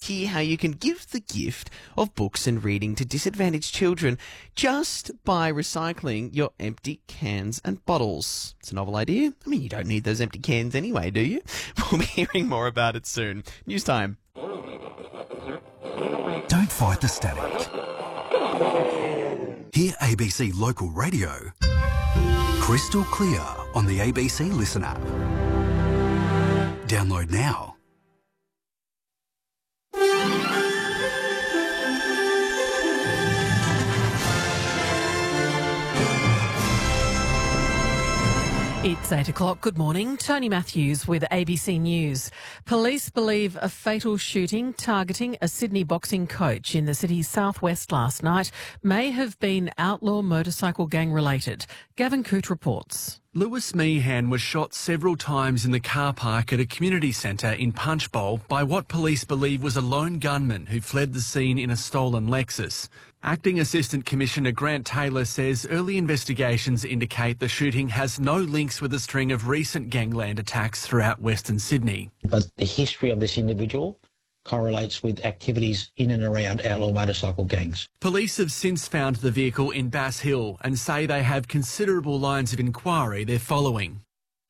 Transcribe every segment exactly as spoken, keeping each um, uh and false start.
hear how you can give the gift of books and reading to disadvantaged children just by recycling your empty cans and bottles. It's a novel idea. I mean, you don't need those empty cans anyway, do you? We'll be hearing more about it soon. News time. Don't fight the static. Hear A B C Local Radio crystal clear on the A B C Listen app. Download now. It's eight o'clock. Good morning. Tony Matthews with A B C News. Police believe a fatal shooting targeting a Sydney boxing coach in the city's southwest last night may have been outlaw motorcycle gang related. Gavin Coote reports. Lewis Meehan was shot several times in the car park at a community centre in Punchbowl by what police believe was a lone gunman who fled the scene in a stolen Lexus. Acting Assistant Commissioner Grant Taylor says early investigations indicate the shooting has no links with a string of recent gangland attacks throughout Western Sydney. But the history of this individual correlates with activities in and around outlaw motorcycle gangs. Police have since found the vehicle in Bass Hill and say they have considerable lines of inquiry they're following.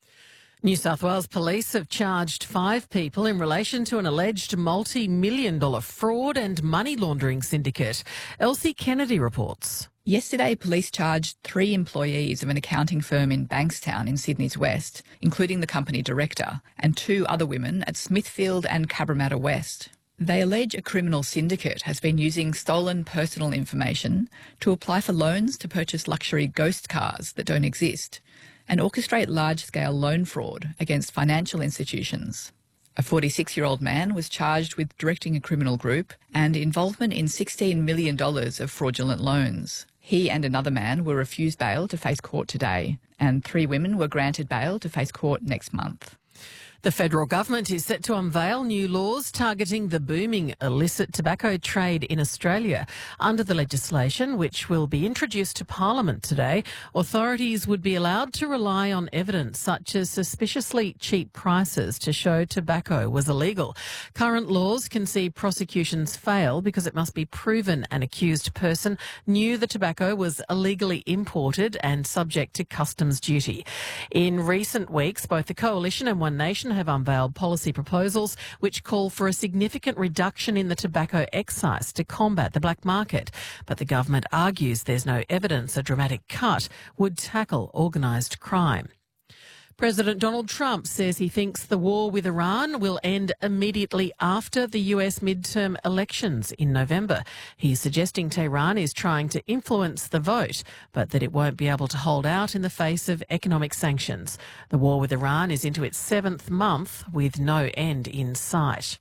New South Wales Police have charged five people in relation to an alleged multi-million dollar fraud and money laundering syndicate. Elsie Kennedy reports. Yesterday, police charged three employees of an accounting firm in Bankstown in Sydney's West, including the company director, and two other women at Smithfield and Cabramatta West. They allege a criminal syndicate has been using stolen personal information to apply for loans to purchase luxury ghost cars that don't exist and orchestrate large-scale loan fraud against financial institutions. A forty-six-year-old man was charged with directing a criminal group and involvement in sixteen million dollars of fraudulent loans. He and another man were refused bail to face court today, and three women were granted bail to face court next month. The federal government is set to unveil new laws targeting the booming illicit tobacco trade in Australia. Under the legislation, which will be introduced to Parliament today, authorities would be allowed to rely on evidence such as suspiciously cheap prices to show tobacco was illegal. Current laws can see prosecutions fail because it must be proven an accused person knew the tobacco was illegally imported and subject to customs duty. In recent weeks, both the Coalition and One Nation have unveiled policy proposals which call for a significant reduction in the tobacco excise to combat the black market. But the government argues there's no evidence a dramatic cut would tackle organised crime. President Donald Trump says he thinks the war with Iran will end immediately after the U S midterm elections in November. He's suggesting Tehran is trying to influence the vote, but that it won't be able to hold out in the face of economic sanctions. The war with Iran is into its seventh month with no end in sight.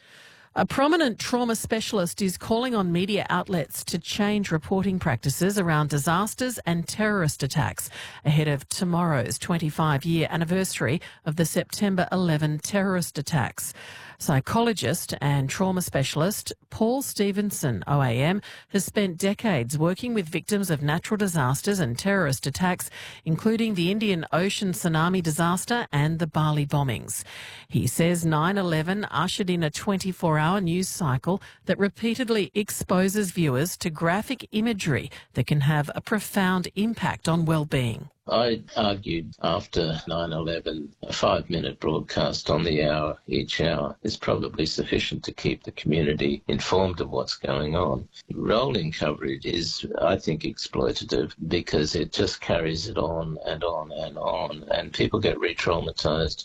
A prominent trauma specialist is calling on media outlets to change reporting practices around disasters and terrorist attacks ahead of tomorrow's twenty-five-year anniversary of the September eleventh terrorist attacks. Psychologist and trauma specialist Paul Stevenson, O A M, has spent decades working with victims of natural disasters and terrorist attacks, including the Indian Ocean tsunami disaster and the Bali bombings. He says nine eleven ushered in a twenty-four hour news cycle that repeatedly exposes viewers to graphic imagery that can have a profound impact on well-being. I argued after nine eleven, a five-minute broadcast on the hour each hour is probably sufficient to keep the community informed of what's going on. Rolling coverage is, I think, exploitative because it just carries it on and on and on, and people get re-traumatized.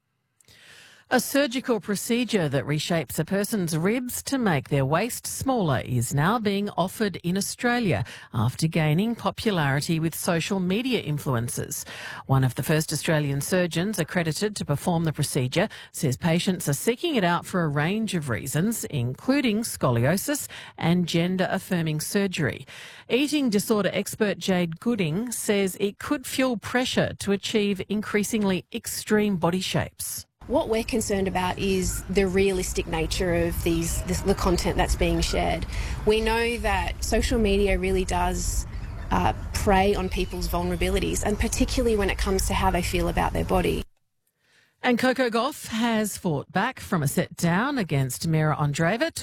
A surgical procedure that reshapes a person's ribs to make their waist smaller is now being offered in Australia after gaining popularity with social media influencers. One of the first Australian surgeons accredited to perform the procedure says patients are seeking it out for a range of reasons, including scoliosis and gender-affirming surgery. Eating disorder expert Jade Gooding says it could fuel pressure to achieve increasingly extreme body shapes. What we're concerned about is the realistic nature of these, this, the content that's being shared. We know that social media really does uh, prey on people's vulnerabilities, and particularly when it comes to how they feel about their body. And Coco Gauff has fought back from a set down against Mira Andreeva to